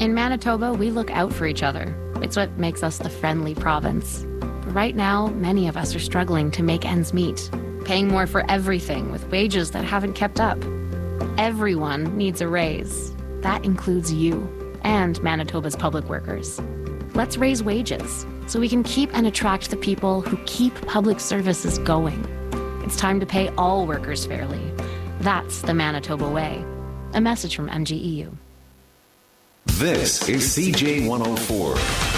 In Manitoba, we look out for each other. It's what makes us the friendly province. But right now, many of us are struggling to make ends meet, paying more for everything with wages that haven't kept up. Everyone needs a raise. That includes you and Manitoba's public workers. Let's raise wages so we can keep and attract the people who keep public services going. It's time to pay all workers fairly. That's the Manitoba way. A message from MGEU. This is CJ104.